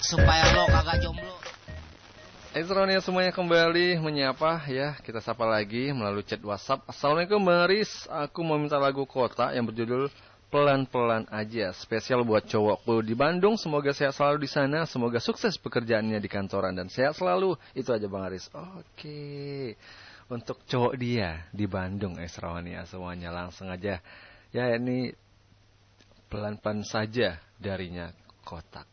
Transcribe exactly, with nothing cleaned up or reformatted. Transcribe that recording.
supaya lo kagak jomblo. Esronia semuanya kembali menyapa ya. Kita sapa lagi melalui chat WhatsApp. Assalamualaikum Bang Aris, aku mau minta lagu Kota yang berjudul Pelan-pelan aja, spesial buat cowokku di Bandung. Semoga sehat selalu di sana, semoga sukses pekerjaannya di kantoran dan sehat selalu. Itu aja Bang Aris. Oke. Untuk cowok dia di Bandung, Esronia semuanya langsung aja. Ya ini pelan-pelan saja darinya Kotak.